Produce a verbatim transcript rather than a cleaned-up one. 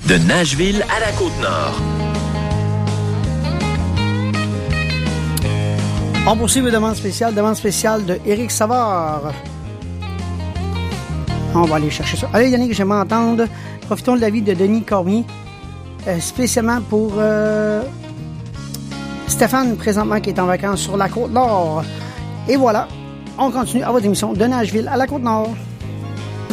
De Nashville à la Côte-Nord. On poursuit une demande spéciale, demande spéciale de Éric Savard. On va aller chercher ça. Allez, Yannick, j'aimerais entendre. Profitons de la vie de Denis Cormier, euh, spécialement pour euh, Stéphane, présentement, qui est en vacances sur la Côte-Nord. Et voilà, on continue à votre émission de Nashville à la Côte-Nord.